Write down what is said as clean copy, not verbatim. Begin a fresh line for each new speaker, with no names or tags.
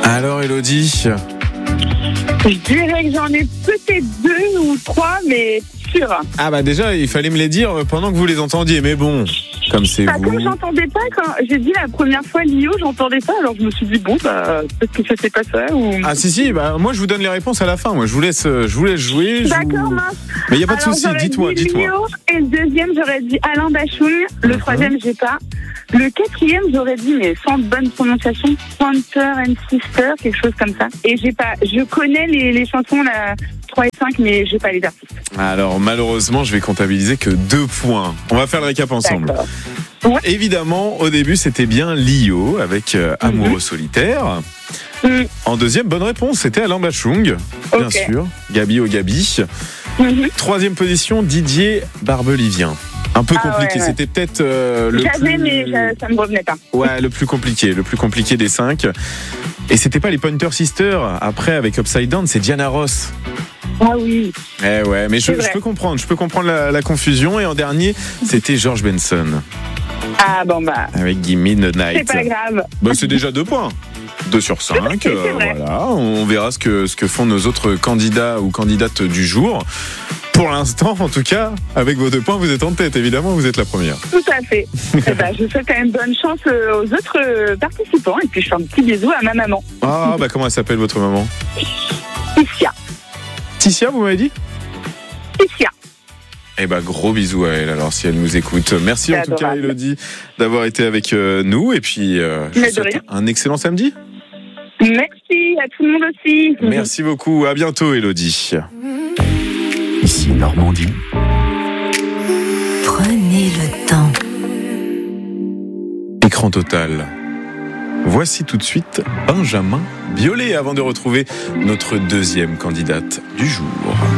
Alors Elodie,
Je dirais que j'en ai peut-être 2 ou 3, mais sûr.
ah bah déjà il fallait me les dire pendant que vous les entendiez, mais bon, comme c'est vous.
Comme j'entendais pas, quand j'ai dit la première fois Lio, j'entendais pas, alors je me suis dit, bon, peut-être que c'était pas ça. Ou...
Ah si, bah moi je vous donne les réponses à la fin, moi je vous laisse jouer.
D'accord, mince.
Mais il n'y a pas de
Alors,
souci,
j'aurais
dites-moi.
dit Lio, et le deuxième, j'aurais dit Alain Bachung. Le troisième, j'ai pas. Le quatrième, j'aurais dit, mais sans bonne prononciation, Panther and Sister, quelque chose comme ça. Et j'ai pas, je connais les chansons, la 3 et 5, mais j'ai pas les artistes.
Alors malheureusement je vais comptabiliser que 2 points. On va faire le récap ensemble.
D'accord. Ouais.
Évidemment au début c'était bien Lio avec Amoureux solitaire. En deuxième, bonne réponse, c'était Alain Bachung, bien
Ok.
sûr. Gabi au Gabi. Troisième position, Didier Barbelivien. Un peu
Ah
compliqué,
ouais.
c'était peut-être le
J'avais,
plus...
mais ça me revenait pas.
Ouais, le plus compliqué des 5. Et c'était pas les Pointer Sisters. Après, avec Upside Down, c'est Diana Ross.
Ah oui.
Eh ouais, mais je
vrai.
peux comprendre la confusion. Et en dernier, c'était George Benson
Ah bon,
avec Gimme the Night.
c'est pas grave.
Bah, c'est déjà 2 points. 2 sur 5.
C'est vrai.
Voilà, on verra ce que font nos autres candidats ou candidates du jour. Pour l'instant, en tout cas, avec vos 2 points, vous êtes en tête. Évidemment, vous êtes la première.
Tout à fait. Je souhaite quand même bonne chance aux autres participants. Et puis je fais un petit bisou à ma maman,
Ah, bah comment elle s'appelle votre maman?
Ticia.
Ticia, vous m'avez dit?
Ticia.
Eh ben, gros bisous à elle, alors, si elle nous écoute. Merci
C'est
en tout cas,
adorable.
Elodie, d'avoir été avec nous. Et puis, je
Mais
vous
de
souhaite
rien.
un excellent samedi.
Merci à tout le monde aussi.
Merci beaucoup. À bientôt, Elodie.
Ici Normandie.
Prenez le temps.
Écran total. Voici tout de suite Benjamin Biolay avant de retrouver notre deuxième candidate du jour.